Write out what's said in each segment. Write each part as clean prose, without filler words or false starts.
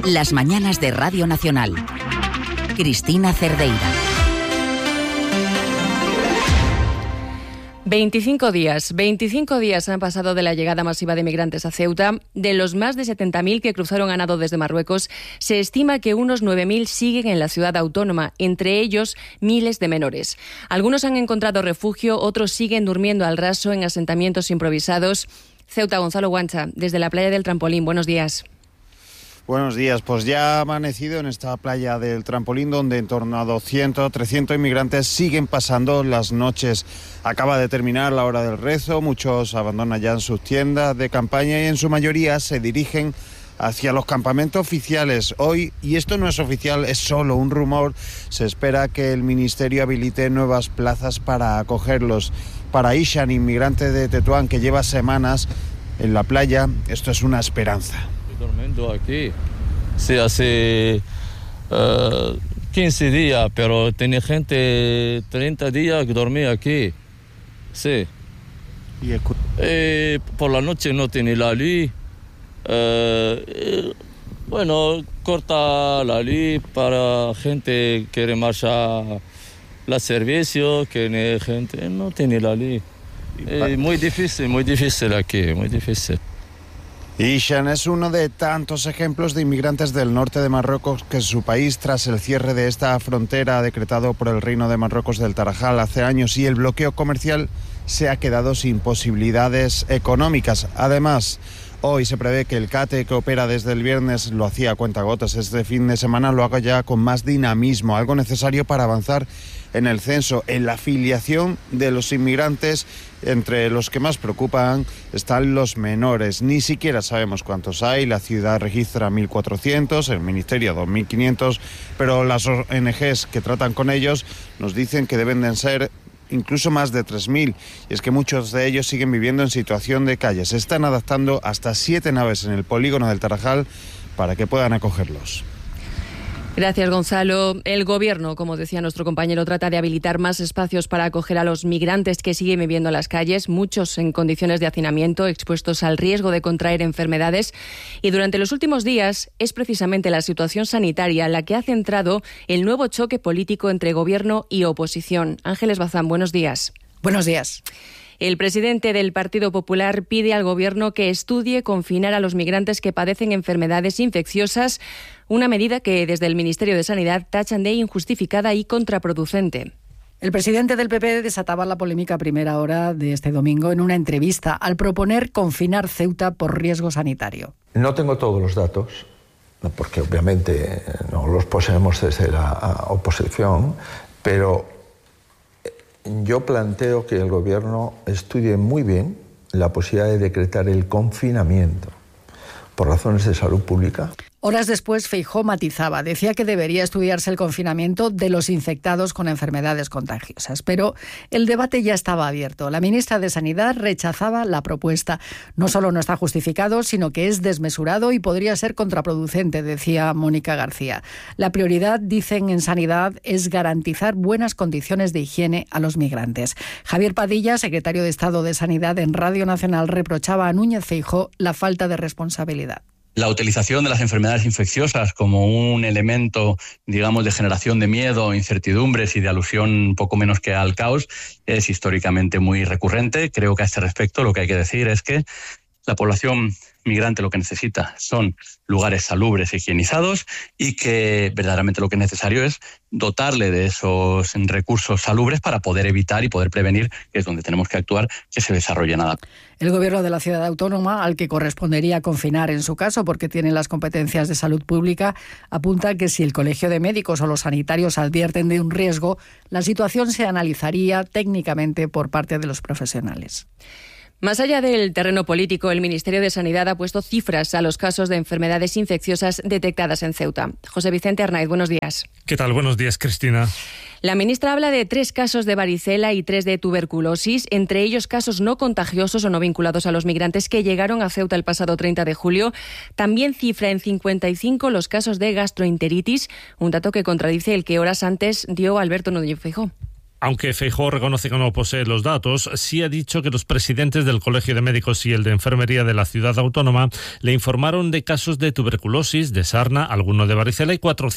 Las mañanas de Radio Nacional. Cristina Cerdeira. 25 días han pasado de la llegada masiva de migrantes a Ceuta. De los más de 70.000 que cruzaron a nado desde Marruecos, se estima que unos 9.000 siguen en la ciudad autónoma, entre ellos miles de menores. Algunos han encontrado refugio, otros siguen durmiendo al raso en asentamientos improvisados. Ceuta, Gonzalo Guancha, desde la playa del Trampolín. Buenos días. Buenos días, pues ya ha amanecido en esta playa del Trampolín, donde en torno a 200, 300 inmigrantes siguen pasando las noches. Acaba de terminar la hora del rezo, muchos abandonan ya sus tiendas de campaña y en su mayoría se dirigen hacia los campamentos oficiales. Hoy, y esto no es oficial, es solo un rumor, se espera que el Ministerio habilite nuevas plazas para acogerlos. Para Ishan, inmigrante de Tetuán que lleva semanas en la playa, esto es una esperanza. Durmiendo aquí, sí, hace 15 días, pero tenía gente 30 días que dormía aquí, sí. Por la noche no tiene la luz, bueno, corta la luz para gente que quiere marchar la servicio, que gente no tiene la luz. Muy difícil aquí, muy difícil. Ishan es uno de tantos ejemplos de inmigrantes del norte de Marruecos que su país, tras el cierre de esta frontera decretado por el Reino de Marruecos del Tarajal hace años y el bloqueo comercial, se ha quedado sin posibilidades económicas. Además, hoy se prevé que el CATE, que opera desde el viernes, lo hacía a cuentagotas este fin de semana, lo haga ya con más dinamismo, algo necesario para avanzar en el censo, en la afiliación de los inmigrantes. Entre los que más preocupan están los menores. Ni siquiera sabemos cuántos hay. La ciudad registra 1.400, el ministerio 2.500, pero las ONGs que tratan con ellos nos dicen que deben de ser incluso más de 3.000. Y es que muchos de ellos siguen viviendo en situación de calle. Se están adaptando hasta 7 naves en el polígono del Tarajal para que puedan acogerlos. Gracias, Gonzalo. El Gobierno, como decía nuestro compañero, trata de habilitar más espacios para acoger a los migrantes que siguen viviendo en las calles, muchos en condiciones de hacinamiento, expuestos al riesgo de contraer enfermedades. Y durante los últimos días es precisamente la situación sanitaria la que ha centrado el nuevo choque político entre Gobierno y oposición. Ángeles Bazán, buenos días. Buenos días. El presidente del Partido Popular pide al Gobierno que estudie confinar a los migrantes que padecen enfermedades infecciosas, una medida que desde el Ministerio de Sanidad tachan de injustificada y contraproducente. El presidente del PP desataba la polémica a primera hora de este domingo en una entrevista al proponer confinar Ceuta por riesgo sanitario. No tengo todos los datos, porque obviamente no los poseemos desde la oposición, pero yo planteo que el Gobierno estudie muy bien la posibilidad de decretar el confinamiento por razones de salud pública. Horas después, Feijóo matizaba, decía que debería estudiarse el confinamiento de los infectados con enfermedades contagiosas, pero el debate ya estaba abierto. La ministra de Sanidad rechazaba la propuesta. No solo no está justificado, sino que es desmesurado y podría ser contraproducente, decía Mónica García. La prioridad, dicen en Sanidad, es garantizar buenas condiciones de higiene a los migrantes. Javier Padilla, secretario de Estado de Sanidad en Radio Nacional, reprochaba a Núñez Feijóo la falta de responsabilidad. La utilización de las enfermedades infecciosas como un elemento, digamos, de generación de miedo, incertidumbres y de alusión poco menos que al caos es históricamente muy recurrente. Creo que a este respecto lo que hay que decir es que la población migrante lo que necesita son lugares salubres e higienizados y que verdaderamente lo que es necesario es dotarle de esos recursos salubres para poder evitar y poder prevenir, que es donde tenemos que actuar, que se desarrolle nada. El Gobierno de la ciudad autónoma, al que correspondería confinar en su caso porque tiene las competencias de salud pública, apunta que si el Colegio de Médicos o los sanitarios advierten de un riesgo, la situación se analizaría técnicamente por parte de los profesionales. Más allá del terreno político, el Ministerio de Sanidad ha puesto cifras a los casos de enfermedades infecciosas detectadas en Ceuta. José Vicente Arnaiz, buenos días. ¿Qué tal? Buenos días, Cristina. La ministra habla de 3 casos de varicela y 3 de tuberculosis, entre ellos casos no contagiosos o no vinculados a los migrantes que llegaron a Ceuta el pasado 30 de julio. También cifra en 55 los casos de gastroenteritis, un dato que contradice el que horas antes dio Alberto Núñez Feijóo. Aunque Feijóo reconoce que no posee los datos, sí ha dicho que los presidentes del Colegio de Médicos y el de Enfermería de la ciudad autónoma le informaron de casos de tuberculosis, de sarna, alguno de varicela y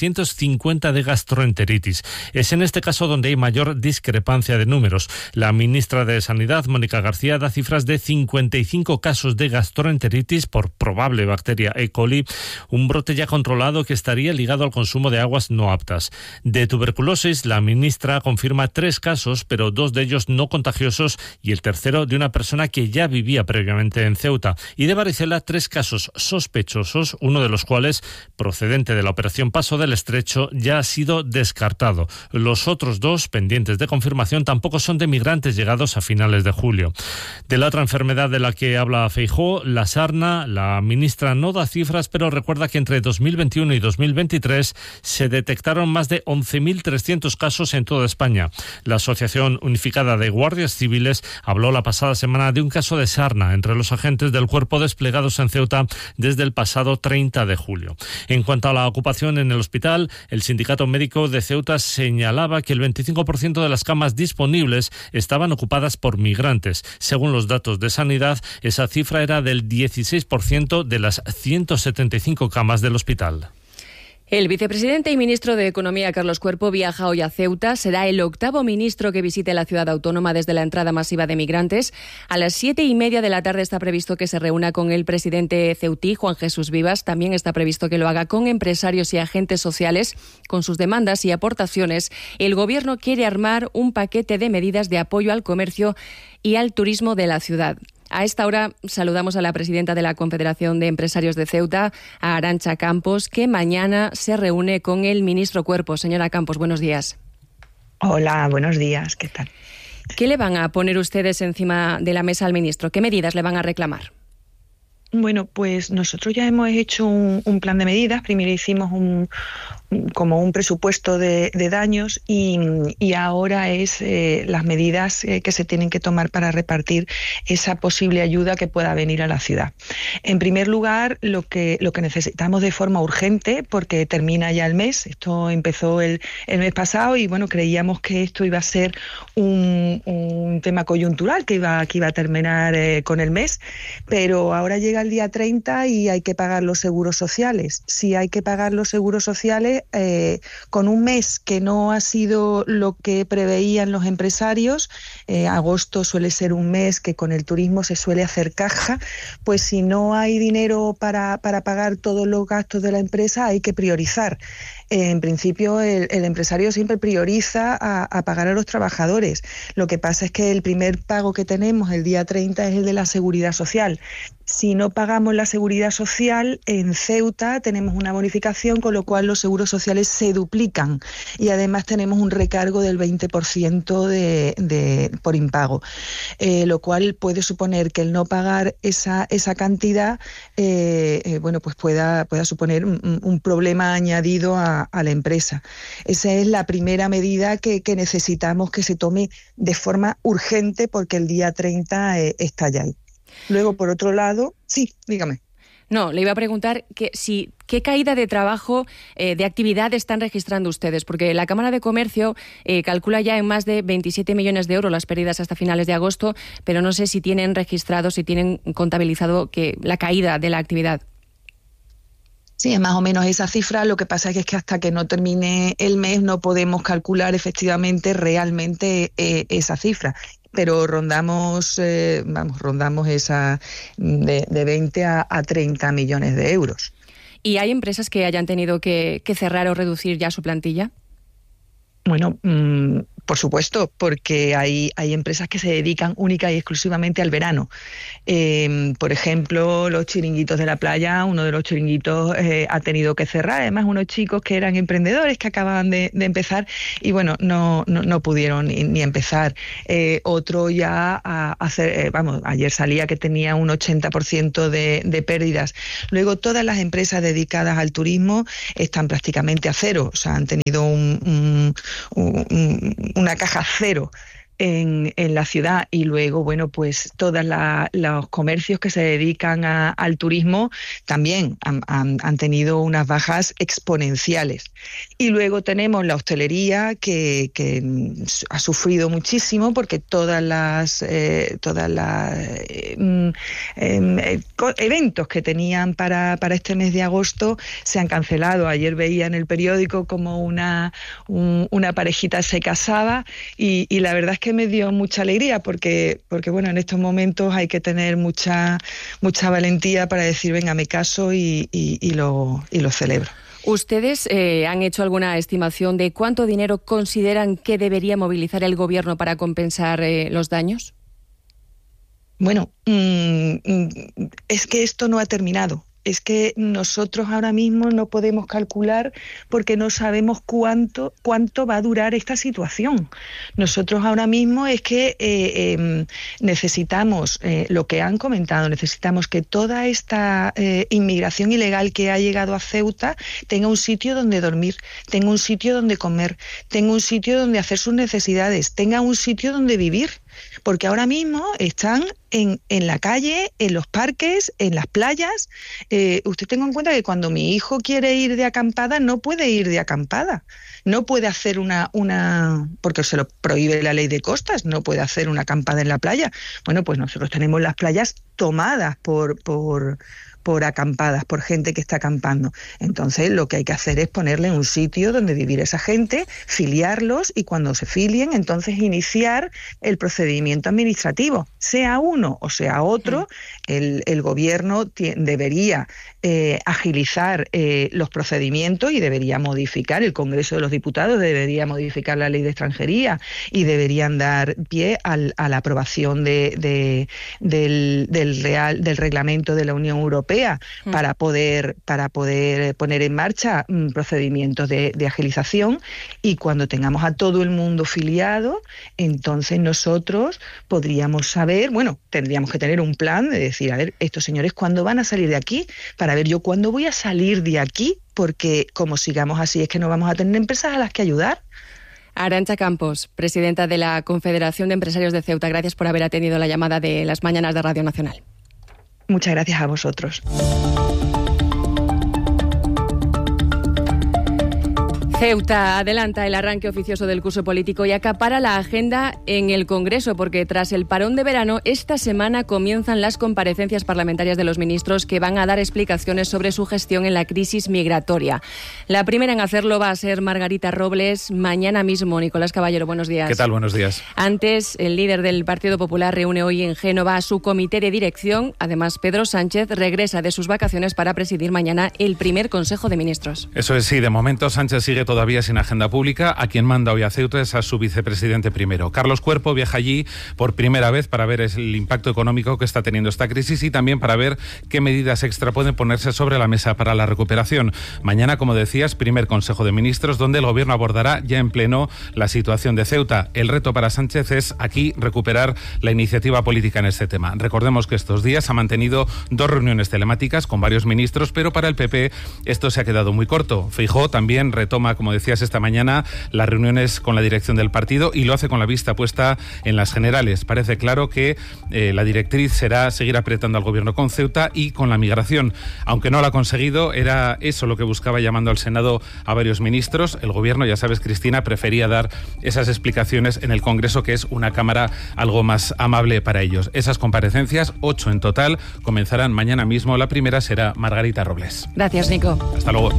450 de gastroenteritis. Es en este caso donde hay mayor discrepancia de números. La ministra de Sanidad, Mónica García, da cifras de 55 casos de gastroenteritis por probable bacteria E. coli, un brote ya controlado que estaría ligado al consumo de aguas no aptas. De tuberculosis, la ministra confirma 3 casos, pero 2 de ellos no contagiosos y el tercero de una persona que ya vivía previamente en Ceuta. Y de varicela, 3 casos sospechosos, uno de los cuales, procedente de la operación Paso del Estrecho, ya ha sido descartado. Los otros 2, pendientes de confirmación, tampoco son de migrantes llegados a finales de julio. De la otra enfermedad de la que habla Feijóo, la sarna, la ministra no da cifras, pero recuerda que entre 2021 y 2023 se detectaron más de 11.300 casos en toda España. La Asociación Unificada de Guardias Civiles habló la pasada semana de un caso de sarna entre los agentes del cuerpo desplegados en Ceuta desde el pasado 30 de julio. En cuanto a la ocupación en el hospital, el Sindicato Médico de Ceuta señalaba que el 25% de las camas disponibles estaban ocupadas por migrantes. Según los datos de Sanidad, esa cifra era del 16% de las 175 camas del hospital. El vicepresidente y ministro de Economía, Carlos Cuerpo, viaja hoy a Ceuta. Será el 8º ministro que visite la ciudad autónoma desde la entrada masiva de migrantes. A las 7:30 de la tarde está previsto que se reúna con el presidente ceutí, Juan Jesús Vivas. También está previsto que lo haga con empresarios y agentes sociales. Con sus demandas y aportaciones, el Gobierno quiere armar un paquete de medidas de apoyo al comercio y al turismo de la ciudad. A esta hora saludamos a la presidenta de la Confederación de Empresarios de Ceuta, a Arantxa Campos, que mañana se reúne con el ministro Cuerpo. Señora Campos, buenos días. Hola, buenos días. ¿Qué tal? ¿Qué le van a poner ustedes encima de la mesa al ministro? ¿Qué medidas le van a reclamar? Bueno, pues nosotros ya hemos hecho un plan de medidas. Primero hicimos como un presupuesto de daños y ahora es las medidas que se tienen que tomar para repartir esa posible ayuda que pueda venir a la ciudad. En primer lugar, lo que necesitamos de forma urgente, porque termina ya el mes, esto empezó el mes pasado y bueno, creíamos que esto iba a ser un tema coyuntural que iba a terminar con el mes, pero ahora llega el día 30 y hay que pagar los seguros sociales. Si hay que pagar los seguros sociales, con un mes que no ha sido lo que preveían los empresarios, agosto suele ser un mes que con el turismo se suele hacer caja, pues si no hay dinero para pagar todos los gastos de la empresa hay que priorizar. En principio el empresario siempre prioriza a pagar a los trabajadores. Lo que pasa es que el primer pago que tenemos el día 30 es el de la seguridad social. Si no pagamos la seguridad social, en Ceuta tenemos una bonificación, con lo cual los seguros sociales se duplican y además tenemos un recargo del 20% por impago, lo cual puede suponer que el no pagar esa cantidad pues pueda suponer un problema añadido a la empresa. Esa es la primera medida que necesitamos que se tome de forma urgente, porque el día 30 está ya ahí. Luego, por otro lado, sí, dígame. No, le iba a preguntar qué caída de trabajo, de actividad están registrando ustedes, porque la Cámara de Comercio calcula ya en más de 27 millones de euros las pérdidas hasta finales de agosto, pero no sé si tienen registrado, si tienen contabilizado la caída de la actividad. Sí, es más o menos esa cifra. Lo que pasa es que hasta que no termine el mes no podemos calcular efectivamente realmente esa cifra. Pero rondamos esa de 20 a 30 millones de euros. ¿Y hay empresas que hayan tenido que cerrar o reducir ya su plantilla? Bueno, por supuesto, porque hay empresas que se dedican única y exclusivamente al verano. Por ejemplo, los chiringuitos de la playa, uno de los chiringuitos ha tenido que cerrar. Además, unos chicos que eran emprendedores que acababan de empezar y bueno, no pudieron ni empezar. Otro ya ayer salía que tenía un 80% de pérdidas. Luego, todas las empresas dedicadas al turismo están prácticamente a cero. O sea, han tenido una caja cero. en la ciudad. Y luego, bueno, pues todos los comercios que se dedican al turismo también han tenido unas bajas exponenciales. Y luego tenemos la hostelería que ha sufrido muchísimo porque todas las eventos que tenían para este mes de agosto se han cancelado. Ayer veía en el periódico como una parejita se casaba y la verdad es que me dio mucha alegría porque bueno, en estos momentos hay que tener mucha valentía para decir venga, me caso y lo celebro. ¿Ustedes han hecho alguna estimación de cuánto dinero consideran que debería movilizar el Gobierno para compensar los daños? Bueno, es que esto no ha terminado. Es que nosotros ahora mismo no podemos calcular porque no sabemos cuánto va a durar esta situación. Nosotros ahora mismo es que necesitamos, lo que han comentado, necesitamos que toda esta inmigración ilegal que ha llegado a Ceuta tenga un sitio donde dormir, tenga un sitio donde comer, tenga un sitio donde hacer sus necesidades, tenga un sitio donde vivir. Porque ahora mismo están en la calle, en los parques, en las playas. Usted tenga en cuenta que cuando mi hijo quiere ir de acampada, no puede ir de acampada. No puede hacer porque se lo prohíbe la ley de costas, no puede hacer una acampada en la playa. Bueno, pues nosotros tenemos las playas tomadas por acampadas, por gente que está acampando. Entonces lo que hay que hacer es ponerle un sitio donde vivir esa gente, filiarlos y cuando se filien, entonces iniciar el procedimiento administrativo. Sea uno o sea otro, el Gobierno debería agilizar los procedimientos y debería modificar, el Congreso de los Diputados debería modificar la ley de extranjería y deberían dar pie a la aprobación del reglamento de la Unión Europea para poder poner en marcha procedimientos de agilización, y cuando tengamos a todo el mundo filiado, entonces nosotros podríamos saber, bueno, tendríamos que tener un plan de decir, a ver, estos señores, ¿cuándo van a salir de aquí? Para ver yo cuándo voy a salir de aquí, porque como sigamos así es que no vamos a tener empresas a las que ayudar. Arantxa Campos, presidenta de la Confederación de Empresarios de Ceuta, gracias por haber atendido la llamada de las mañanas de Radio Nacional. Muchas gracias a vosotros. Ceuta adelanta el arranque oficioso del curso político y acapara la agenda en el Congreso, porque tras el parón de verano, esta semana comienzan las comparecencias parlamentarias de los ministros que van a dar explicaciones sobre su gestión en la crisis migratoria. La primera en hacerlo va a ser Margarita Robles mañana mismo. Nicolás Caballero, buenos días. ¿Qué tal? Buenos días. Antes, el líder del Partido Popular reúne hoy en Génova a su comité de dirección. Además, Pedro Sánchez regresa de sus vacaciones para presidir mañana el primer Consejo de Ministros. Eso es, sí. De momento, Sánchez sigue todavía sin agenda pública. A quien manda hoy a Ceuta es a su vicepresidente primero. Carlos Cuerpo viaja allí por primera vez para ver el impacto económico que está teniendo esta crisis y también para ver qué medidas extra pueden ponerse sobre la mesa para la recuperación. Mañana, como decías, primer Consejo de Ministros, donde el Gobierno abordará ya en pleno la situación de Ceuta. El reto para Sánchez es aquí recuperar la iniciativa política en este tema. Recordemos que estos días ha mantenido 2 reuniones telemáticas con varios ministros, pero para el PP esto se ha quedado muy corto. Feijóo también retoma, como decías esta mañana, las reuniones con la dirección del partido y lo hace con la vista puesta en las generales. Parece claro que la directriz será seguir apretando al Gobierno con Ceuta y con la migración. Aunque no lo ha conseguido, era eso lo que buscaba llamando al Senado a varios ministros. El Gobierno, ya sabes, Cristina, prefería dar esas explicaciones en el Congreso, que es una cámara algo más amable para ellos. Esas comparecencias, 8 en total, comenzarán mañana mismo. La primera será Margarita Robles. Gracias, Nico. Hasta luego.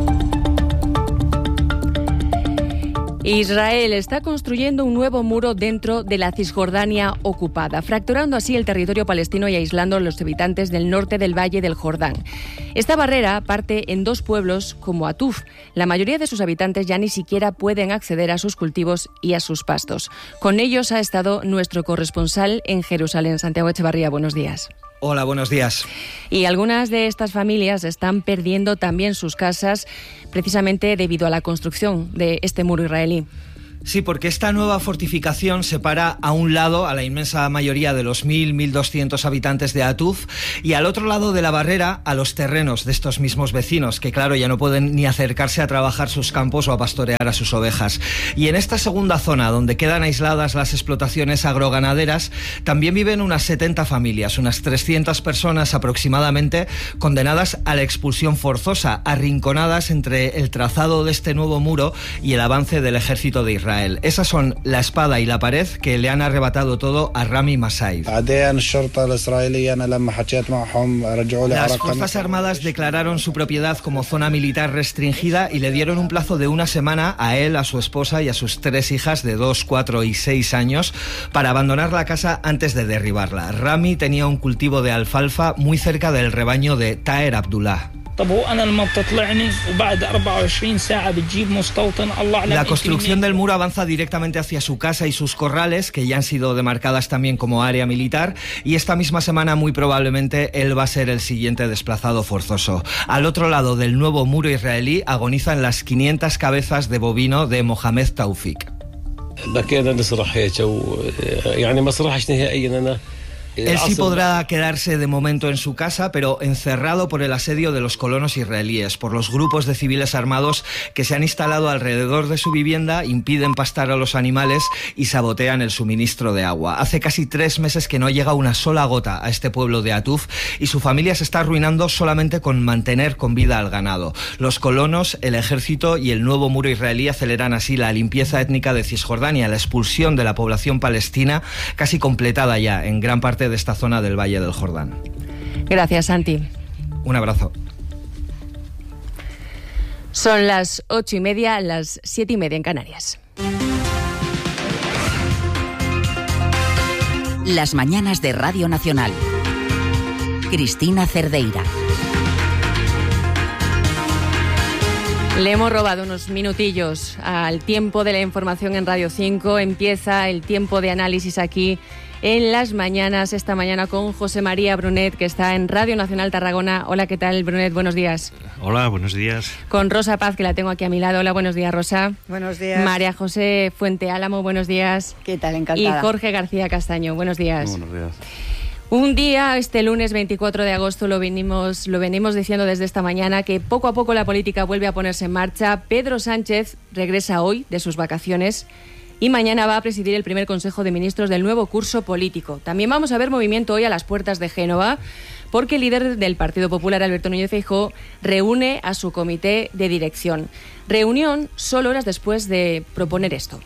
Israel está construyendo un nuevo muro dentro de la Cisjordania ocupada, fracturando así el territorio palestino y aislando a los habitantes del norte del Valle del Jordán. Esta barrera parte en 2 pueblos como Atuf. La mayoría de sus habitantes ya ni siquiera pueden acceder a sus cultivos y a sus pastos. Con ellos ha estado nuestro corresponsal en Jerusalén, Santiago Echevarría. Buenos días. Hola, buenos días. Y algunas de estas familias están perdiendo también sus casas precisamente debido a la construcción de este muro israelí. Sí, porque esta nueva fortificación separa a un lado a la inmensa mayoría de los 1.200 habitantes de Atuf y al otro lado de la barrera a los terrenos de estos mismos vecinos, que claro, ya no pueden ni acercarse a trabajar sus campos o a pastorear a sus ovejas. Y en esta segunda zona, donde quedan aisladas las explotaciones agroganaderas, también viven unas 70 familias, unas 300 personas aproximadamente, condenadas a la expulsión forzosa, arrinconadas entre el trazado de este nuevo muro y el avance del ejército de Israel. Esas son la espada y la pared que le han arrebatado todo a Rami Massaïd. Las Fuerzas Armadas declararon su propiedad como zona militar restringida y le dieron un plazo de una semana a él, a su esposa y a sus 3 hijas de 2, 4 y 6 años para abandonar la casa antes de derribarla. Rami tenía un cultivo de alfalfa muy cerca del rebaño de Taher Abdullah. La construcción del muro avanza directamente hacia su casa y sus corrales, que ya han sido demarcadas también como área militar, y esta misma semana muy probablemente él va a ser el siguiente desplazado forzoso. Al otro lado del nuevo muro israelí agonizan las 500 cabezas de bovino de Mohamed Taufik. Él sí podrá quedarse de momento en su casa, pero encerrado por el asedio de los colonos israelíes, por los grupos de civiles armados que se han instalado alrededor de su vivienda, impiden pastar a los animales y sabotean el suministro de agua. Hace casi 3 meses que no llega una sola gota a este pueblo de Atuf y su familia se está arruinando solamente con mantener con vida al ganado. Los colonos, el ejército y el nuevo muro israelí aceleran así la limpieza étnica de Cisjordania, la expulsión de la población palestina casi completada ya en gran parte de esta zona del Valle del Jordán. Gracias, Santi. Un abrazo. Son las 8:30, las 7:30 en Canarias. Las mañanas de Radio Nacional. Cristina Cerdeira. Le hemos robado unos minutillos al tiempo de la información en Radio 5. Empieza el tiempo de análisis aquí en las mañanas, esta mañana con José María Brunet, que está en Radio Nacional Tarragona. Hola, ¿qué tal, Brunet? Buenos días. Hola, buenos días. Con Rosa Paz, que la tengo aquí a mi lado. Hola, buenos días, Rosa. Buenos días. María José Fuente Álamo, buenos días. ¿Qué tal? Encantada. Y Jorge García Castaño, buenos días. Buenos días. Un día, este lunes 24 de agosto, lo venimos diciendo desde esta mañana, que poco a poco la política vuelve a ponerse en marcha. Pedro Sánchez regresa hoy de sus vacaciones y mañana va a presidir el primer Consejo de Ministros del nuevo curso político. También vamos a ver movimiento hoy a las puertas de Génova, porque el líder del Partido Popular, Alberto Núñez Feijóo, reúne a su comité de dirección. Reunión solo horas después de proponer esto.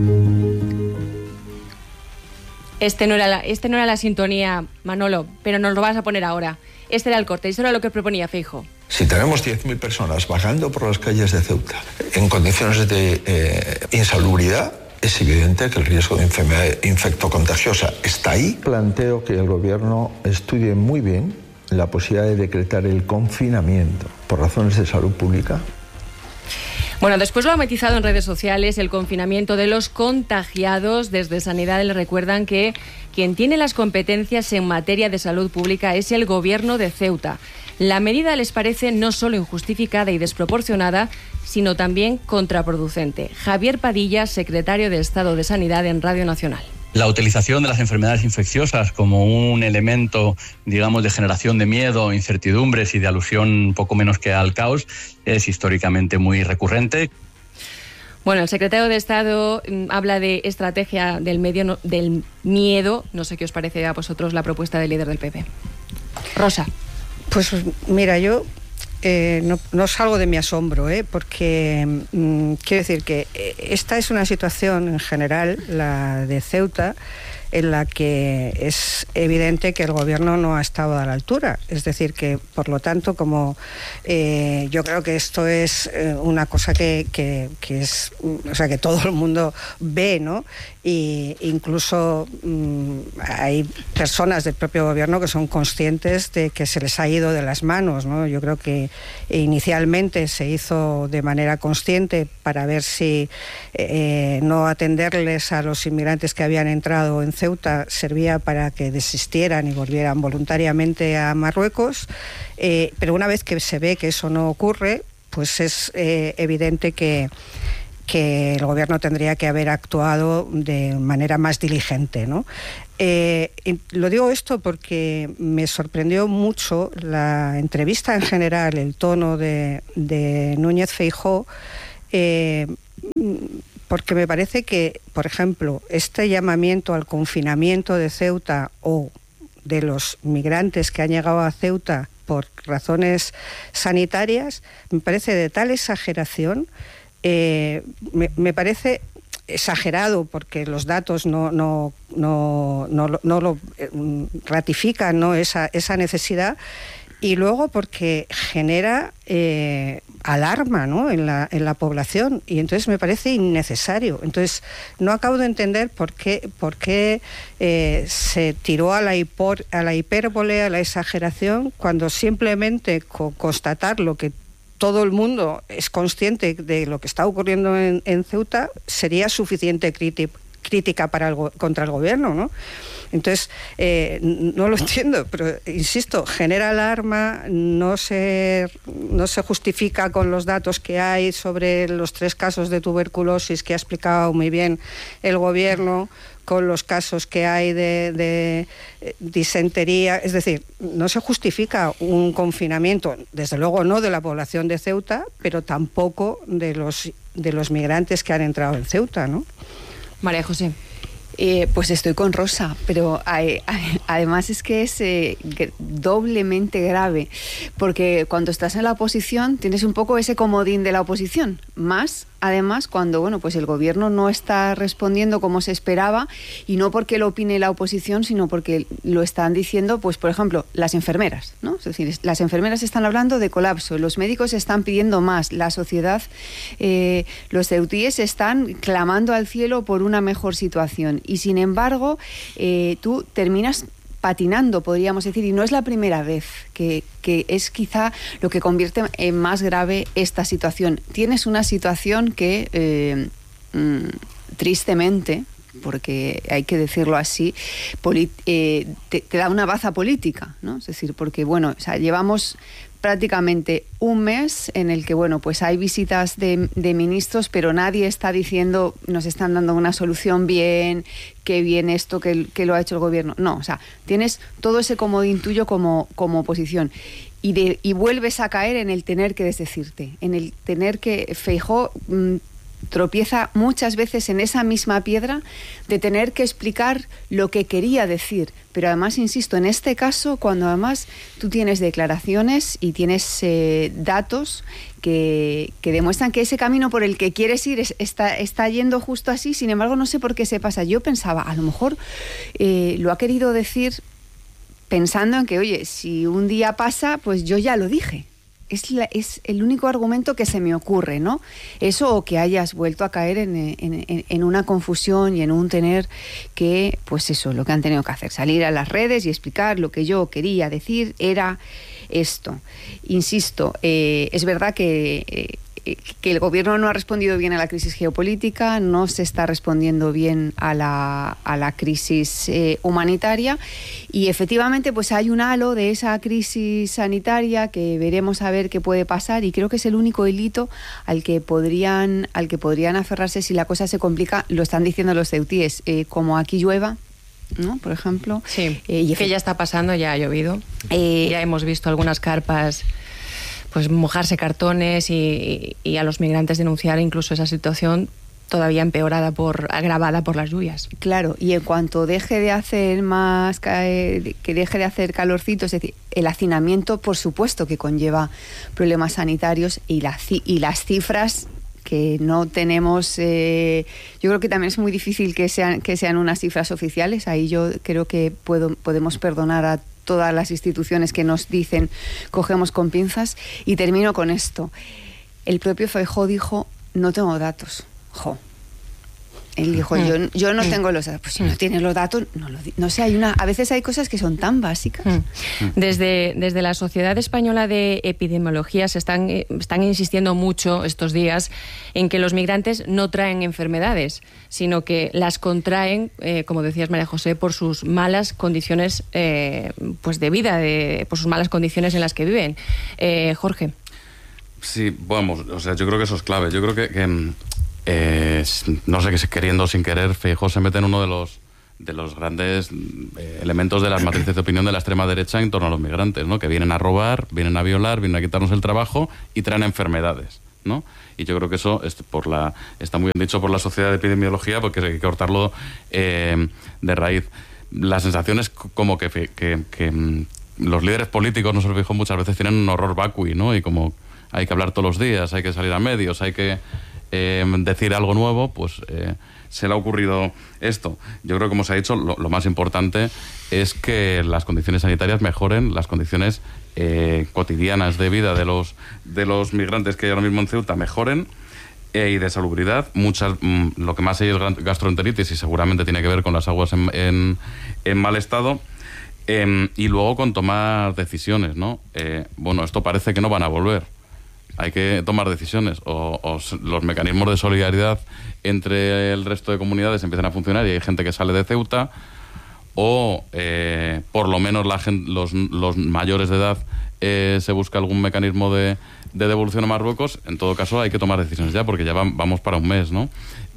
Este no era la sintonía, Manolo, pero nos lo vas a poner ahora. Este era el corte, esto era lo que proponía Feijóo. Si tenemos 10.000 personas vagando por las calles de Ceuta en condiciones de insalubridad, es evidente que el riesgo de enfermedad infectocontagiosa está ahí. Planteo que el gobierno estudie muy bien la posibilidad de decretar el confinamiento por razones de salud pública. Bueno, después lo ha matizado en redes sociales el confinamiento de los contagiados. Desde Sanidad le recuerdan que quien tiene las competencias en materia de salud pública es el gobierno de Ceuta. La medida les parece no solo injustificada y desproporcionada, sino también contraproducente. Javier Padilla, secretario de Estado de Sanidad en Radio Nacional. La utilización de las enfermedades infecciosas como un elemento, digamos, de generación de miedo, incertidumbres y de alusión poco menos que al caos es históricamente muy recurrente. Bueno, el secretario de Estado habla de estrategia del miedo. No sé qué os parece a vosotros la propuesta del líder del PP. Rosa. Pues mira, yo no salgo de mi asombro, porque quiero decir que esta es una situación en general, la de Ceuta, en la que es evidente que el gobierno no ha estado a la altura. Es decir, que por lo tanto, como yo creo que esto es una cosa que es, o sea, que todo el mundo ve, ¿no? Y incluso hay personas del propio gobierno que son conscientes de que se les ha ido de las manos, ¿no? Yo creo que inicialmente se hizo de manera consciente para ver si no atenderles a los inmigrantes que habían entrado en Ceuta servía para que desistieran y volvieran voluntariamente a Marruecos, pero una vez que se ve que eso no ocurre, pues es evidente que que el gobierno tendría que haber actuado de manera más diligente, ¿no? Lo digo esto porque me sorprendió mucho la entrevista en general, el tono de Núñez Feijóo, porque me parece que, por ejemplo, este llamamiento al confinamiento de Ceuta o de los migrantes que han llegado a Ceuta por razones sanitarias, me parece de tal exageración, me parece exagerado porque los datos no lo ratifican, ¿no?, esa necesidad, y luego porque genera alarma, ¿no?, en la población, y entonces me parece innecesario. Entonces no acabo de entender por qué se tiró a la hipérbole, a la exageración, cuando simplemente constatar lo que todo el mundo es consciente de lo que está ocurriendo en Ceuta sería suficiente crítica contra el gobierno, ¿no? Entonces, no lo entiendo, pero insisto, genera alarma, no se justifica con los datos que hay sobre los 3 casos de tuberculosis que ha explicado muy bien el gobierno, con los casos que hay de disentería. Es decir, no se justifica un confinamiento, desde luego no de la población de Ceuta, pero tampoco de los migrantes que han entrado en Ceuta, ¿no? María José. Pues estoy con Rosa, pero además es que es doblemente grave, porque cuando estás en la oposición tienes un poco ese comodín de la oposición, más además cuando, bueno, pues el gobierno no está respondiendo como se esperaba, y no porque lo opine la oposición, sino porque lo están diciendo, pues por ejemplo, las enfermeras, ¿no? Es decir, las enfermeras están hablando de colapso, los médicos están pidiendo más, la sociedad, los ceutíes están clamando al cielo por una mejor situación, y sin embargo, tú terminas patinando, podríamos decir, y no es la primera vez, que es quizá lo que convierte en más grave esta situación. Tienes una situación que, tristemente, porque hay que decirlo así, te da una baza política, ¿no? Es decir, porque, bueno, o sea, llevamos prácticamente un mes en el que, bueno, pues hay visitas de ministros, pero nadie está diciendo, nos están dando una solución bien, qué bien esto que lo ha hecho el gobierno. No, o sea, tienes todo ese comodín tuyo como oposición. Y vuelves a caer en el tener que desdecirte, en el tener que... Feijóo tropieza muchas veces en esa misma piedra de tener que explicar lo que quería decir, pero además, insisto, en este caso, cuando además tú tienes declaraciones y tienes datos que demuestran que ese camino por el que quieres ir está yendo justo así, sin embargo no sé por qué se pasa. Yo pensaba, a lo mejor lo ha querido decir pensando en que, oye, si un día pasa, pues yo ya lo dije. Es el único argumento que se me ocurre, ¿no? Eso, o que hayas vuelto a caer en una confusión y en un tener que, pues eso, lo que han tenido que hacer, salir a las redes y explicar lo que yo quería decir era esto. Insisto, es verdad que el gobierno no ha respondido bien a la crisis geopolítica, no se está respondiendo bien a la crisis humanitaria, y efectivamente pues hay un halo de esa crisis sanitaria que veremos a ver qué puede pasar, y creo que es el único hilito al que podrían aferrarse si la cosa se complica. Lo están diciendo los ceutíes, como aquí llueva, ¿no? Por ejemplo. Sí, y que ya está pasando, ya ha llovido. Ya hemos visto algunas carpas pues mojarse cartones y a los migrantes denunciar incluso esa situación todavía agravada por las lluvias. Claro, y en cuanto deje de hacer que deje de hacer calorcito, es decir, el hacinamiento, por supuesto que conlleva problemas sanitarios, y las cifras que no tenemos, yo creo que también es muy difícil que sean unas cifras oficiales. Ahí yo creo que podemos perdonar a todas las instituciones que nos dicen cogemos con pinzas. Y termino con esto. El propio Feijóo dijo, no tengo datos. Él dijo, yo no tengo los datos. Pues si no tienes los datos, no sé, a veces hay cosas que son tan básicas. Desde la Sociedad Española de Epidemiología están insistiendo mucho estos días en que los migrantes no traen enfermedades, sino que las contraen, como decías, María José, por sus malas condiciones pues de vida, por sus malas condiciones en las que viven. Jorge. Sí, vamos, o sea, yo creo que eso es clave. Yo creo que no sé, queriendo o sin querer, Feijóo se mete en uno de los grandes elementos de las matrices de opinión de la extrema derecha en torno a los migrantes, ¿no? Que vienen a robar, vienen a violar, vienen a quitarnos el trabajo y traen enfermedades, ¿no? Y yo creo que eso está muy bien dicho por la Sociedad de Epidemiología, porque hay que cortarlo de raíz. La sensación es como que los líderes políticos, no se lo dijo muchas veces, tienen un horror vacui, ¿no? Y como hay que hablar todos los días, hay que salir a medios, hay que decir algo nuevo, pues se le ha ocurrido esto. Yo creo que, como se ha dicho, lo más importante es que las condiciones sanitarias mejoren, las condiciones cotidianas de vida de los migrantes que hay ahora mismo en Ceuta mejoren, y de salubridad. Lo que más hay es gastroenteritis, y seguramente tiene que ver con las aguas en mal estado. Y luego con tomar decisiones, ¿no? Bueno, esto parece que no van a volver. Hay que tomar decisiones, o los mecanismos de solidaridad entre el resto de comunidades empiezan a funcionar y hay gente que sale de Ceuta, o por lo menos los mayores de edad se busca algún mecanismo de devolución a Marruecos. En todo caso hay que tomar decisiones ya, porque ya vamos para un mes, ¿no?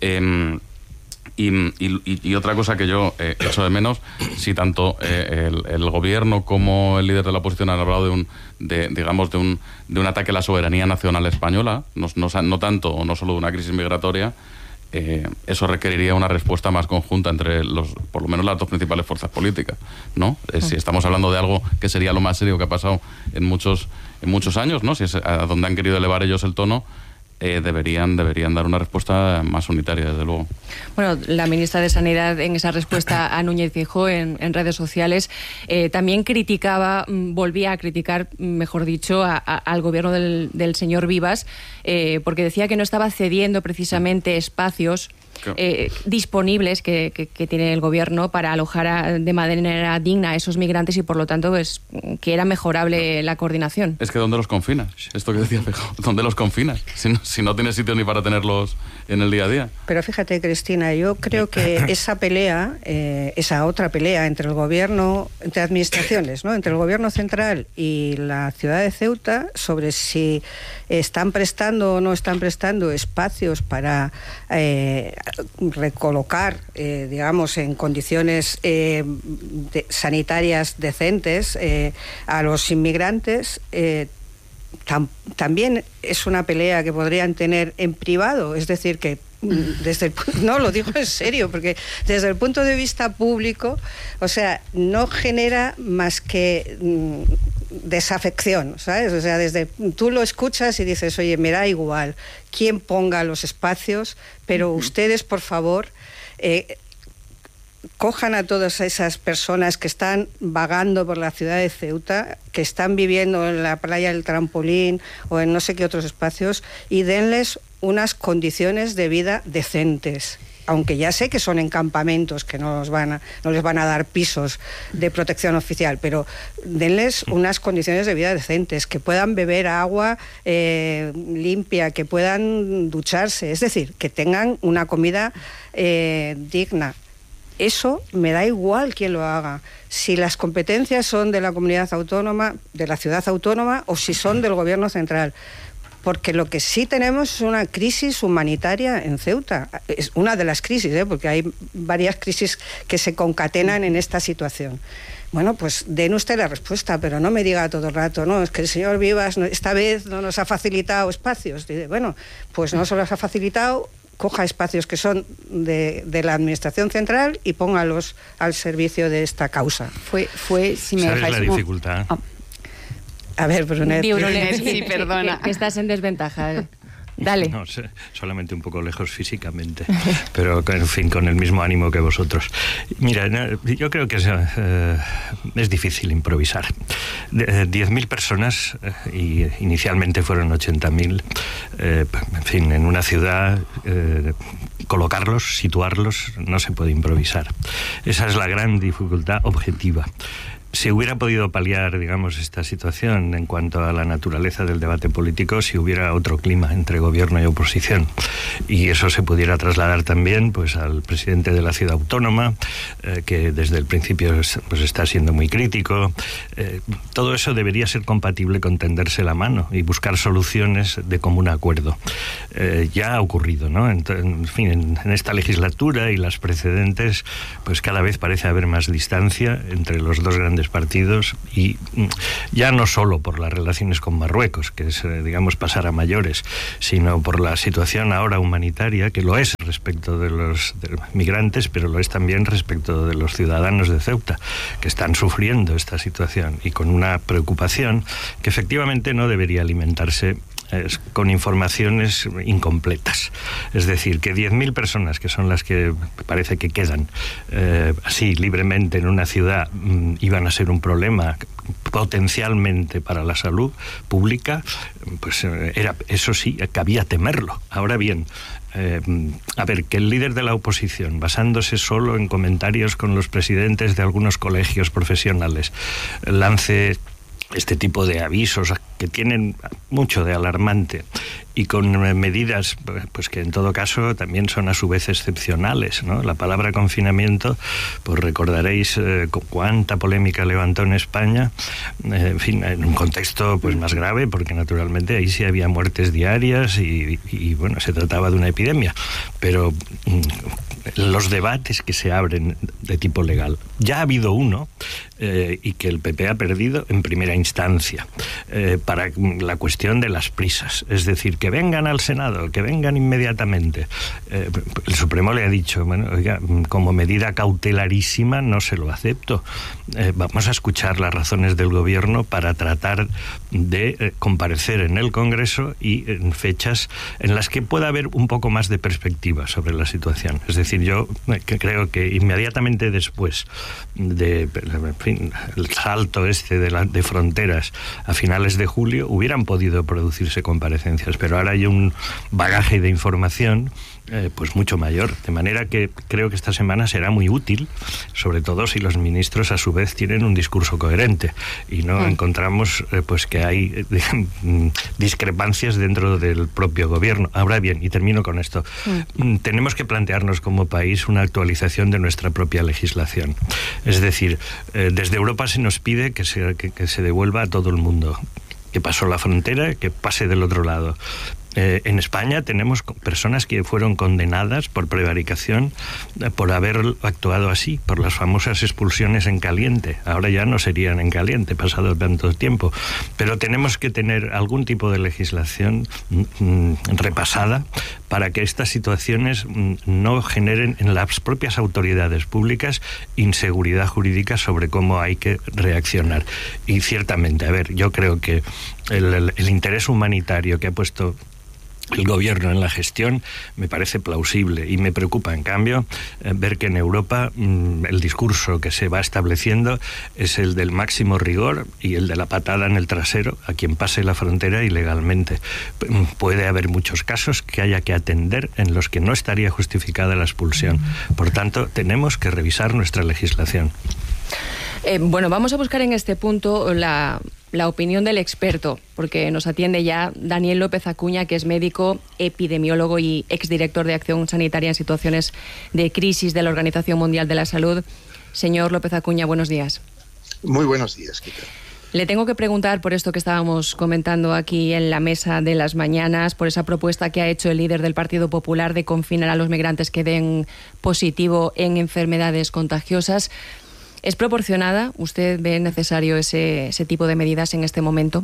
Y otra cosa que yo echo de menos, si tanto el gobierno como el líder de la oposición han hablado de un ataque a la soberanía nacional española, no tanto o no solo de una crisis migratoria, eso requeriría una respuesta más conjunta entre por lo menos las dos principales fuerzas políticas, ¿no? Si estamos hablando de algo que sería lo más serio que ha pasado en muchos años, ¿no? Si es a donde han querido elevar ellos el tono, deberían dar una respuesta más unitaria, desde luego. Bueno, la ministra de Sanidad, en esa respuesta a Núñez Feijóo en redes sociales, también volvía a criticar, mejor dicho, al gobierno del señor Vivas, porque decía que no estaba cediendo precisamente espacios disponibles que tiene el gobierno para alojar de manera digna a esos migrantes, y por lo tanto que era mejorable la coordinación. Es que ¿dónde los confinas? Esto que decía Feijóo, ¿dónde los confinas? Si no tienes sitio ni para tenerlos en el día a día. Pero fíjate, Cristina, yo creo que esa pelea, esa otra pelea entre administraciones, ¿no? Entre el gobierno central y la ciudad de Ceuta, sobre si están prestando o no están prestando espacios para recolocar, digamos, en condiciones sanitarias decentes a los inmigrantes, también es una pelea que podrían tener en privado. Es decir, que no, lo digo en serio, porque desde el punto de vista público, o sea, no genera más que desafección, ¿sabes? O sea, tú lo escuchas y dices, oye, me da igual quién ponga los espacios, pero ustedes, por favor, cojan a todas esas personas que están vagando por la ciudad de Ceuta, que están viviendo en la playa del Trampolín o en no sé qué otros espacios, y denles unas condiciones de vida decentes. Aunque ya sé que son en campamentos, que no les van a dar pisos de protección oficial, pero denles unas condiciones de vida decentes, que puedan beber agua limpia, que puedan ducharse, es decir, que tengan una comida digna. Eso me da igual quién lo haga, si las competencias son de la comunidad autónoma, de la ciudad autónoma, o si son del gobierno central. Porque lo que sí tenemos es una crisis humanitaria en Ceuta. Es una de las crisis, porque hay varias crisis que se concatenan en esta situación. Bueno, pues den usted la respuesta, pero no me diga todo el rato, no, es que el señor Vivas esta vez no nos ha facilitado espacios. Dice, bueno, pues no se los ha facilitado, coja espacios que son de la Administración Central y póngalos al servicio de esta causa. Fue si me ¿Sabes dejáis la dificultad? A ver, Brunet. Sí, perdona. Que estás en desventaja. Dale. No sé, solamente un poco lejos físicamente, pero en fin, con el mismo ánimo que vosotros. Mira, yo creo que es difícil improvisar. 10.000 personas, y inicialmente fueron 80.000, en fin, en una ciudad, colocarlos, situarlos, no se puede improvisar. Esa es la gran dificultad objetiva. se hubiera podido paliar, digamos, esta situación en cuanto a la naturaleza del debate político si hubiera otro clima entre gobierno y oposición. Y eso se pudiera trasladar también pues al presidente de la ciudad autónoma, que desde el principio pues está siendo muy crítico. Todo eso debería ser compatible con tenderse la mano y buscar soluciones de común acuerdo. Ya ha ocurrido, ¿no? En fin, en esta legislatura y las precedentes, pues cada vez parece haber más distancia entre los dos grandes partidos, y ya no solo por las relaciones con Marruecos, que es, digamos, pasar a mayores, sino por la situación ahora humanitaria, que lo es respecto de los migrantes, pero lo es también respecto de los ciudadanos de Ceuta, que están sufriendo esta situación y con una preocupación que efectivamente no debería alimentarse con informaciones incompletas. Es decir, que 10.000 personas, que son las que parece que quedan así libremente en una ciudad, iban a ser un problema potencialmente para la salud pública, pues eso sí, cabía temerlo. Ahora bien, a ver, que el líder de la oposición, basándose solo en comentarios con los presidentes de algunos colegios profesionales, lance este tipo de avisos que tienen mucho de alarmante y con medidas pues que en todo caso también son a su vez excepcionales, ¿no? La palabra confinamiento, pues recordaréis cuánta polémica levantó en España, en fin, en un contexto pues más grave, porque naturalmente ahí sí había muertes diarias y bueno, se trataba de una epidemia, pero los debates que se abren de tipo legal, ya ha habido uno y que el PP ha perdido en primera instancia, para la cuestión de las prisas, es decir, que vengan al Senado, que vengan inmediatamente. El Supremo le ha dicho, bueno, oiga, como medida cautelarísima no se lo acepto. Vamos a escuchar las razones del gobierno para tratar de comparecer en el Congreso y en fechas en las que pueda haber un poco más de perspectiva sobre la situación. Es decir, yo creo que inmediatamente después de, en fin, el salto de fronteras a finales de julio, hubieran podido producirse comparecencias, pero ahora hay un bagaje de información pues mucho mayor, de manera que creo que esta semana será muy útil, sobre todo si los ministros a su vez tienen un discurso coherente y no encontramos pues que hay discrepancias dentro del propio gobierno. Ahora bien, y termino con esto, tenemos que plantearnos como país una actualización de nuestra propia legislación. Es decir, desde Europa se nos pide que se devuelva a todo el mundo que pasó la frontera, que pase del otro lado. En España tenemos personas que fueron condenadas por prevaricación por haber actuado así, por las famosas expulsiones en caliente. Ahora ya no serían en caliente, pasado tanto tiempo. Pero tenemos que tener algún tipo de legislación repasada para que estas situaciones no generen en las propias autoridades públicas inseguridad jurídica sobre cómo hay que reaccionar. Y ciertamente, a ver, yo creo que el interés humanitario que ha puesto el gobierno en la gestión me parece plausible, y me preocupa en cambio ver que en Europa el discurso que se va estableciendo es el del máximo rigor y el de la patada en el trasero a quien pase la frontera ilegalmente. Puede haber muchos casos que haya que atender en los que no estaría justificada la expulsión. Por tanto, tenemos que revisar nuestra legislación. Bueno, vamos a buscar en este punto la opinión del experto, porque nos atiende ya Daniel López Acuña, que es médico, epidemiólogo y exdirector de Acción Sanitaria en Situaciones de Crisis de la Organización Mundial de la Salud. Señor López Acuña, buenos días. Muy buenos días, ¿qué tal? Le tengo que preguntar por esto que estábamos comentando aquí en la mesa de las mañanas, por esa propuesta que ha hecho el líder del Partido Popular de confinar a los migrantes que den positivo en enfermedades contagiosas. ¿Es proporcionada? ¿Usted ve necesario ese tipo de medidas en este momento?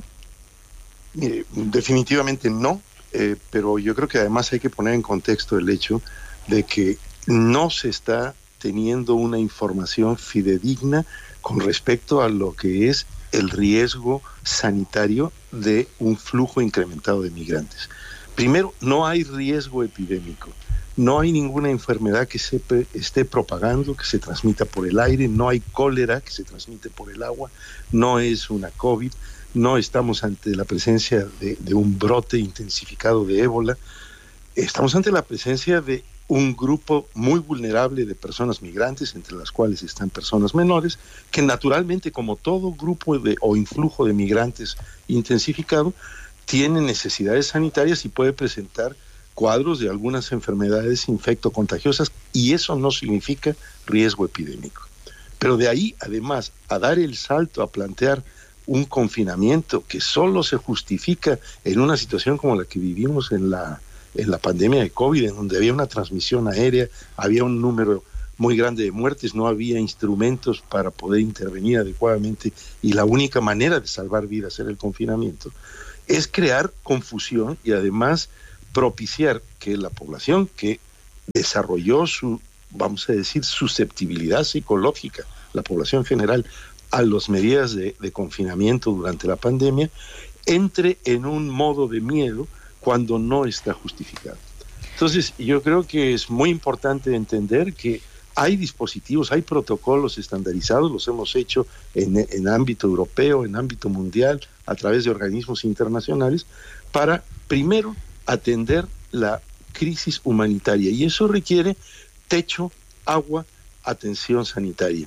Mire, definitivamente no, pero yo creo que además hay que poner en contexto el hecho de que no se está teniendo una información fidedigna con respecto a lo que es el riesgo sanitario de un flujo incrementado de migrantes. Primero, no hay riesgo epidémico. No hay ninguna enfermedad que se esté propagando, que se transmita por el aire, no hay cólera que se transmite por el agua, no es una COVID, no estamos ante la presencia de un brote intensificado de ébola, estamos ante la presencia de un grupo muy vulnerable de personas migrantes, entre las cuales están personas menores, que naturalmente, como todo grupo o influjo de migrantes intensificado, tiene necesidades sanitarias y puede presentar cuadros de algunas enfermedades infectocontagiosas, y eso no significa riesgo epidémico. Pero de ahí, además, a dar el salto a plantear un confinamiento que solo se justifica en una situación como la que vivimos en la pandemia de COVID, en donde había una transmisión aérea, había un número muy grande de muertes, no había instrumentos para poder intervenir adecuadamente, y la única manera de salvar vidas era el confinamiento, es crear confusión y además propiciar que la población que desarrolló su, vamos a decir, susceptibilidad psicológica, la población general, a las medidas de confinamiento durante la pandemia, entre en un modo de miedo cuando no está justificado. Entonces, yo creo que es muy importante entender que hay dispositivos, hay protocolos estandarizados, los hemos hecho en ámbito europeo, en ámbito mundial, a través de organismos internacionales, para, primero, atender la crisis humanitaria. Y eso requiere techo, agua, atención sanitaria.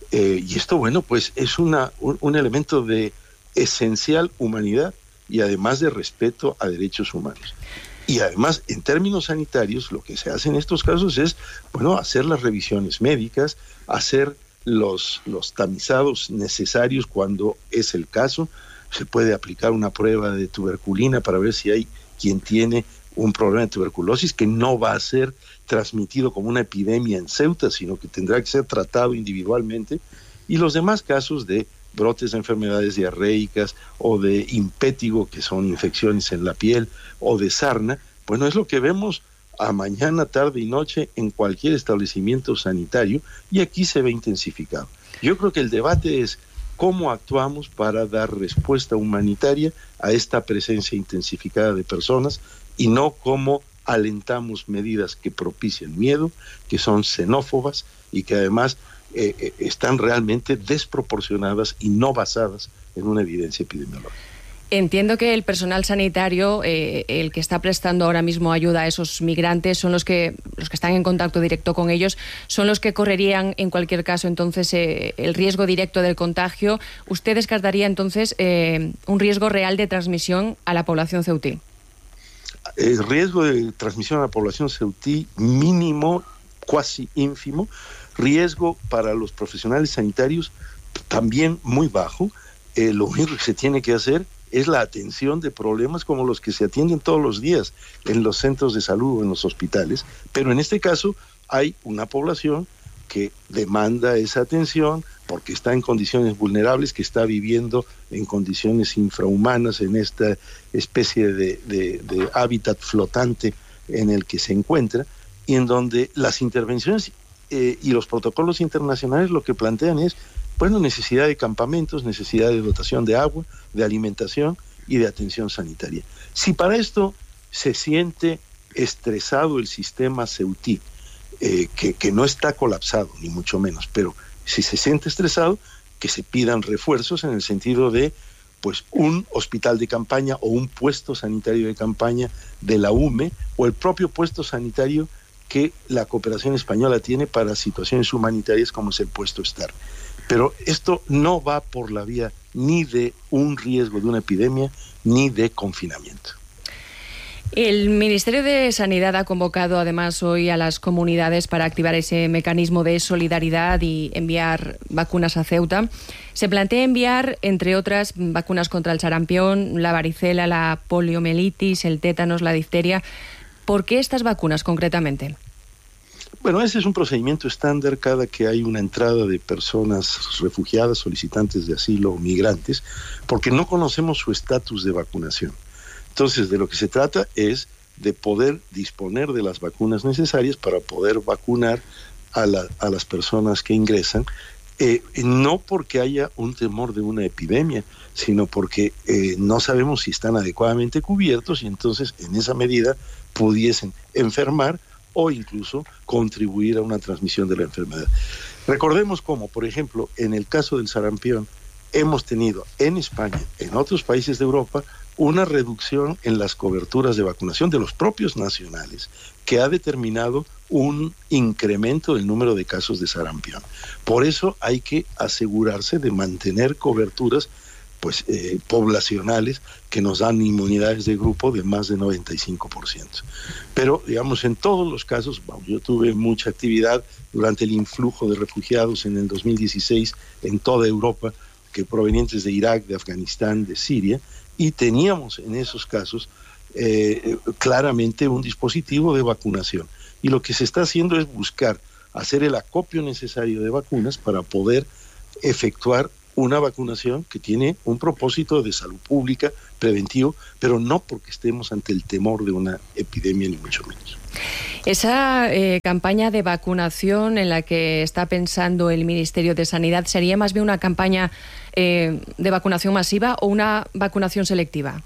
Y esto, bueno, pues es un elemento de esencial humanidad y además de respeto a derechos humanos. Y además, en términos sanitarios, lo que se hace en estos casos es, bueno, hacer las revisiones médicas, hacer los tamizados necesarios cuando es el caso. Se puede aplicar una prueba de tuberculina para ver si hay quien tiene un problema de tuberculosis, que no va a ser transmitido como una epidemia en Ceuta, sino que tendrá que ser tratado individualmente, y los demás casos de brotes de enfermedades diarreicas o de impétigo, que son infecciones en la piel, o de sarna, bueno, es lo que vemos a mañana, tarde y noche en cualquier establecimiento sanitario, y aquí se ve intensificado. Yo creo que el debate es cómo actuamos para dar respuesta humanitaria a esta presencia intensificada de personas, y no cómo alentamos medidas que propician miedo, que son xenófobas y que además están realmente desproporcionadas y no basadas en una evidencia epidemiológica. Entiendo que el personal sanitario, el que está prestando ahora mismo ayuda a esos migrantes, son los que están en contacto directo con ellos, son los que correrían en cualquier caso entonces el riesgo directo del contagio. ¿Usted descartaría entonces un riesgo real de transmisión a la población ceutí? El riesgo de transmisión a la población ceutí mínimo, cuasi ínfimo. Riesgo para los profesionales sanitarios también muy bajo. Lo único que se tiene que hacer es la atención de problemas como los que se atienden todos los días en los centros de salud o en los hospitales, pero en este caso hay una población que demanda esa atención porque está en condiciones vulnerables, que está viviendo en condiciones infrahumanas en esta especie de hábitat flotante en el que se encuentra, y en donde las intervenciones y los protocolos internacionales lo que plantean es, bueno, necesidad de campamentos, necesidad de dotación de agua, de alimentación y de atención sanitaria. Si para esto se siente estresado el sistema ceutí, que no está colapsado, ni mucho menos, pero si se siente estresado, que se pidan refuerzos en el sentido de, pues, un hospital de campaña o un puesto sanitario de campaña de la UME, o el propio puesto sanitario que la cooperación española tiene para situaciones humanitarias como es el puesto STAR. Pero esto no va por la vía ni de un riesgo de una epidemia ni de confinamiento. El Ministerio de Sanidad ha convocado además hoy a las comunidades para activar ese mecanismo de solidaridad y enviar vacunas a Ceuta. Se plantea enviar, entre otras, vacunas contra el sarampión, la varicela, la poliomielitis, el tétanos, la difteria. ¿Por qué estas vacunas concretamente? Bueno, ese es un procedimiento estándar cada que hay una entrada de personas refugiadas, solicitantes de asilo o migrantes, porque no conocemos su estatus de vacunación. Entonces, de lo que se trata es de poder disponer de las vacunas necesarias para poder vacunar a las personas que ingresan, no porque haya un temor de una epidemia, sino porque no sabemos si están adecuadamente cubiertos y entonces en esa medida pudiesen enfermar o incluso contribuir a una transmisión de la enfermedad. Recordemos cómo, por ejemplo, en el caso del sarampión, hemos tenido en España, en otros países de Europa, una reducción en las coberturas de vacunación de los propios nacionales, que ha determinado un incremento del número de casos de sarampión. Por eso hay que asegurarse de mantener coberturas poblacionales que nos dan inmunidades de grupo de más de 95%. Pero, digamos, en todos los casos, yo tuve mucha actividad durante el influjo de refugiados en el 2016 en toda Europa, que provenientes de Irak, de Afganistán, de Siria, y teníamos en esos casos claramente un dispositivo de vacunación. Y lo que se está haciendo es buscar hacer el acopio necesario de vacunas para poder efectuar una vacunación que tiene un propósito de salud pública, preventivo, pero no porque estemos ante el temor de una epidemia, ni mucho menos. Esa campaña de vacunación en la que está pensando el Ministerio de Sanidad, ¿sería más bien una campaña de vacunación masiva o una vacunación selectiva?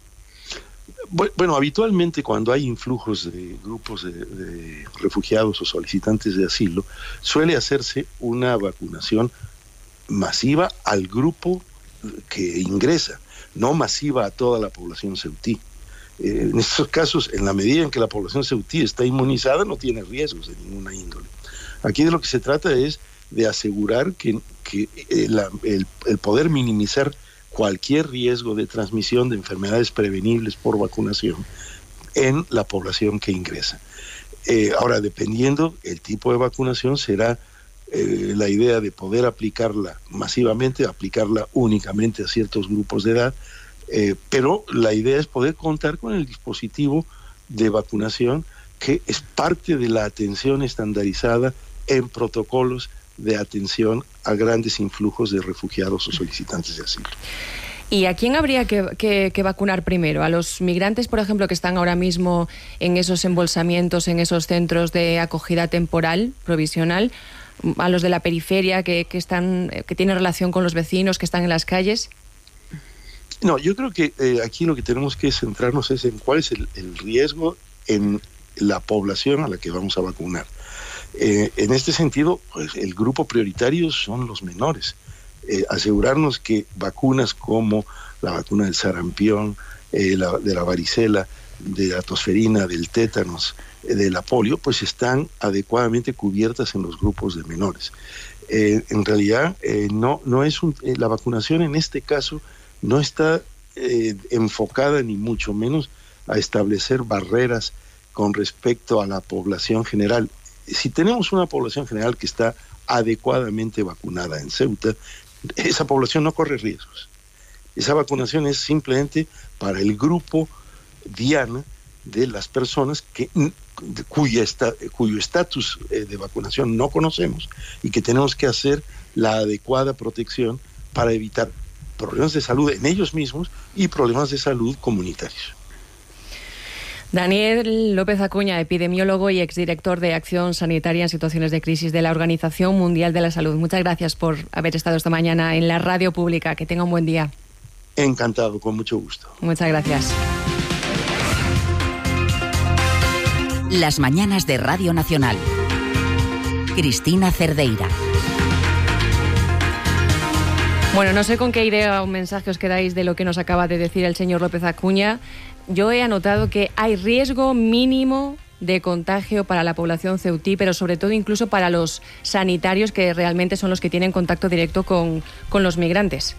Bueno, habitualmente cuando hay influjos de grupos de refugiados o solicitantes de asilo, suele hacerse una vacunación masiva al grupo que ingresa, no masiva a toda la población ceutí. En estos casos, en la medida en que la población ceutí está inmunizada, no tiene riesgos de ninguna índole. Aquí de lo que se trata es de asegurar que el poder minimizar cualquier riesgo de transmisión de enfermedades prevenibles por vacunación en la población que ingresa. Ahora, dependiendo el tipo de vacunación, será la idea de poder aplicarla masivamente, aplicarla únicamente a ciertos grupos de edad, pero la idea es poder contar con el dispositivo de vacunación que es parte de la atención estandarizada en protocolos de atención a grandes influjos de refugiados o solicitantes de asilo. ¿Y a quién habría que vacunar primero? ¿A los migrantes, por ejemplo, que están ahora mismo en esos embolsamientos, en esos centros de acogida temporal, provisional? ¿A los de la periferia que tienen relación con los vecinos, que están en las calles? No, yo creo que aquí lo que tenemos que centrarnos es en cuál es el riesgo en la población a la que vamos a vacunar. En este sentido, pues, el grupo prioritario son los menores. Asegurarnos que vacunas como la vacuna del sarampión, de la varicela, de la tosferina, del tétanos, de la polio, pues están adecuadamente cubiertas en los grupos de menores. En realidad, no es la vacunación en este caso no está enfocada ni mucho menos a establecer barreras con respecto a la población general. Si tenemos una población general que está adecuadamente vacunada en Ceuta, esa población no corre riesgos. Esa vacunación es simplemente para el grupo diana de las personas cuyo estatus de vacunación no conocemos y que tenemos que hacer la adecuada protección para evitar problemas de salud en ellos mismos y problemas de salud comunitarios. Daniel López Acuña, epidemiólogo y exdirector de Acción Sanitaria en Situaciones de Crisis de la Organización Mundial de la Salud. Muchas gracias por haber estado esta mañana en la radio pública. Que tenga un buen día. Encantado, con mucho gusto. Muchas gracias. Las mañanas de Radio Nacional. Cristina Cerdeira. Bueno, no sé con qué idea o mensaje os quedáis de lo que nos acaba de decir el señor López Acuña. Yo he anotado que hay riesgo mínimo de contagio para la población ceutí, pero sobre todo incluso para los sanitarios, que realmente son los que tienen contacto directo con los migrantes.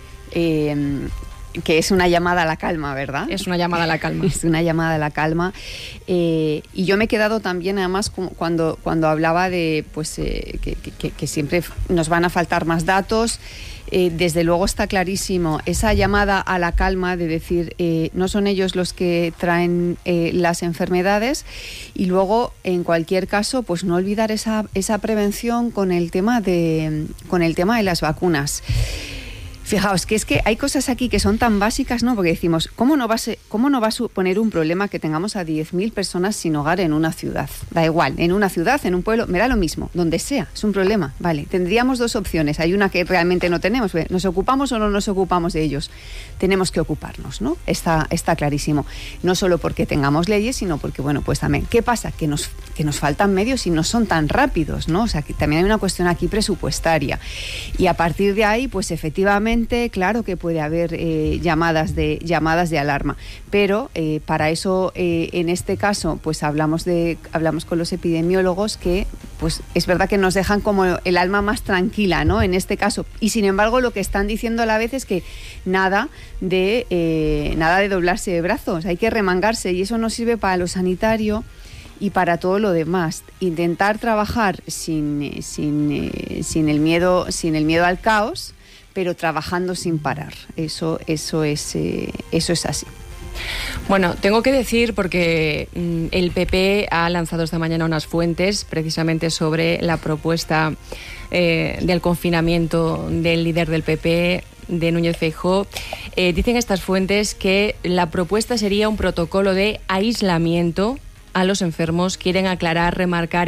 Que es una llamada a la calma, ¿verdad? Es una llamada a la calma. Es una llamada a la calma. Y yo me he quedado también, además, cuando hablaba de que siempre nos van a faltar más datos. Desde luego está clarísimo esa llamada a la calma de decir no son ellos los que traen las enfermedades, y luego en cualquier caso pues no olvidar esa prevención con el tema de las vacunas. Fijaos que es que hay cosas aquí que son tan básicas, ¿no? Porque decimos, ¿cómo no va a suponer un problema que tengamos a 10.000 personas sin hogar en una ciudad? Da igual, en una ciudad, en un pueblo, me da lo mismo, donde sea, es un problema, vale. Tendríamos dos opciones, hay una que realmente no tenemos, ¿nos ocupamos o no nos ocupamos de ellos? Tenemos que ocuparnos, ¿no? Está clarísimo. No solo porque tengamos leyes, sino porque, bueno, pues también, ¿qué pasa? Que nos faltan medios y no son tan rápidos, ¿no? O sea, que también hay una cuestión aquí presupuestaria. Y a partir de ahí, pues efectivamente, evidentemente, claro que puede haber llamadas de alarma, pero para eso, en este caso, pues hablamos con los epidemiólogos que, pues es verdad que nos dejan como el alma más tranquila, ¿no? En este caso, y sin embargo lo que están diciendo a la vez es que nada de doblarse de brazos, hay que remangarse, y eso no sirve para lo sanitario y para todo lo demás. Intentar trabajar sin el miedo al caos, pero trabajando sin parar. Eso es así. Bueno, tengo que decir, porque el PP ha lanzado esta mañana unas fuentes precisamente sobre la propuesta del confinamiento del líder del PP, de Núñez Feijóo. Dicen estas fuentes que la propuesta sería un protocolo de aislamiento a los enfermos. Quieren aclarar, remarcar